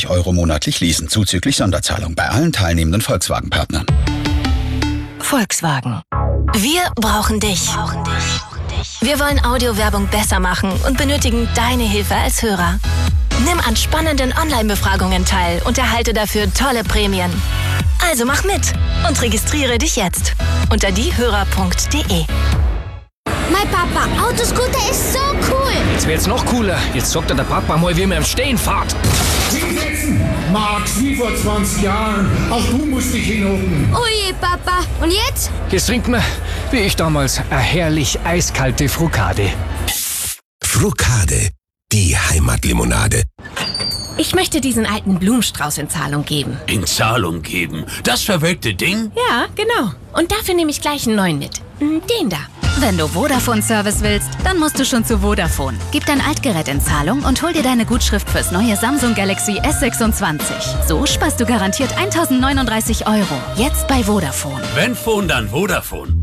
€ monatlich leasen, zuzüglich Sonderzahlung bei allen teilnehmenden Volkswagen-Partnern. Volkswagen. Wir brauchen dich. Wir wollen Audiowerbung besser machen und benötigen deine Hilfe als Hörer. Nimm an spannenden Online-Befragungen teil und erhalte dafür tolle Prämien. Also mach mit und registriere dich jetzt unter diehörer.de. Mein Papa, Autoscooter ist so cool. Jetzt wird's noch cooler. Jetzt sagt der Papa mal, wie man im Stehen fährt. Hinsetzen, Max, wie vor 20 Jahren. Auch du musst dich hinhocken. Oje, Papa. Und jetzt? Jetzt trinken wir, wie ich damals, eine herrlich eiskalte Frucade. Frucade, die Heimatlimonade. Ich möchte diesen alten Blumenstrauß in Zahlung geben. In Zahlung geben? Das verwelkte Ding? Ja, genau. Und dafür nehme ich gleich einen neuen mit. Den da. Wenn du Vodafone-Service willst, dann musst du schon zu Vodafone. Gib dein Altgerät in Zahlung und hol dir deine Gutschrift fürs neue Samsung Galaxy S26. So sparst du garantiert 1.039 €. Jetzt bei Vodafone. Wenn Phone, dann Vodafone.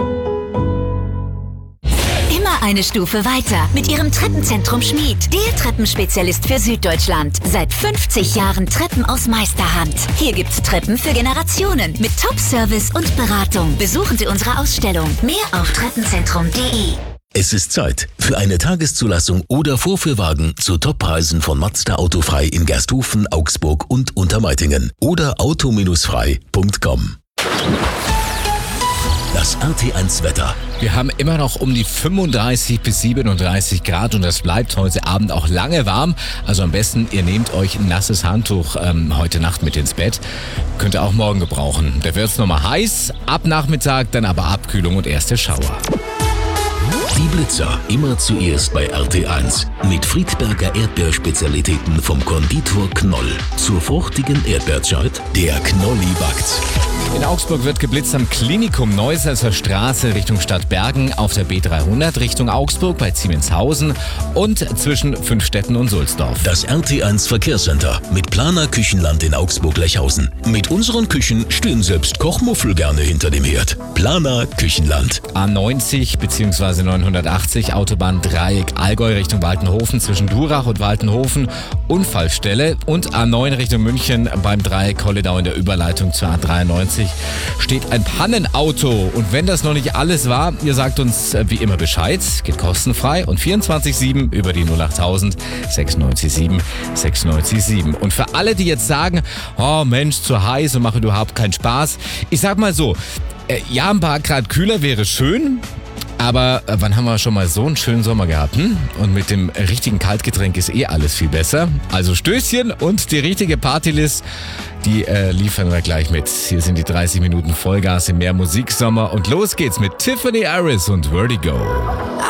Immer eine Stufe weiter mit ihrem Treppenzentrum Schmied. Der Treppenspezialist für Süddeutschland. Seit 50 Jahren Treppen aus Meisterhand. Hier gibt's Treppen für Generationen mit Top-Service und Beratung. Besuchen Sie unsere Ausstellung. Mehr auf treppenzentrum.de. Es ist Zeit für eine Tageszulassung oder Vorführwagen zu Toppreisen von Mazda Autofrei in Gersthofen, Augsburg und Untermeitingen oder auto-frei.com. Das RT1-Wetter. Wir haben immer noch um die 35 bis 37 Grad und das bleibt heute Abend auch lange warm. Also am besten, ihr nehmt euch ein nasses Handtuch heute Nacht mit ins Bett. Könnt ihr auch morgen gebrauchen. Da wird es nochmal heiß, ab Nachmittag dann aber Abkühlung und erste Schauer. Die Blitzer immer zuerst bei RT1 mit Friedberger Erdbeerspezialitäten vom Konditor Knoll. Zur fruchtigen Erdbeerzeit, der Knolli backt. In Augsburg wird geblitzt am Klinikum Neusserser Straße Richtung Stadt Bergen, auf der B300 Richtung Augsburg bei Ziemenshausen und zwischen Fünfstetten und Sulzdorf. Das RT1 Verkehrscenter mit Planer Küchenland in Augsburg-Lechhausen. Mit unseren Küchen stehen selbst Kochmuffel gerne hinter dem Herd. Planer Küchenland. A90 bzw. 980 Autobahn Dreieck Allgäu Richtung Waltenhofen zwischen Durach und Waltenhofen Unfallstelle und A9 Richtung München beim Dreieck Kolledau in der Überleitung zur A93 steht ein Pannenauto. Und wenn das noch nicht alles war, ihr sagt uns wie immer Bescheid, geht kostenfrei und 24/7 über die 08000 697 697. Und für alle, die jetzt sagen, oh Mensch, zu heiß und mache überhaupt keinen Spaß, ich sag mal so, ja, ein paar Grad kühler wäre schön. Aber wann haben wir schon mal so einen schönen Sommer gehabt? Und mit dem richtigen Kaltgetränk ist alles viel besser. Also Stößchen und die richtige Partylist, die liefern wir gleich mit. Hier sind die 30 Minuten Vollgas im Mehr Musiksommer und los geht's mit Tiffany Harris und Vertigo.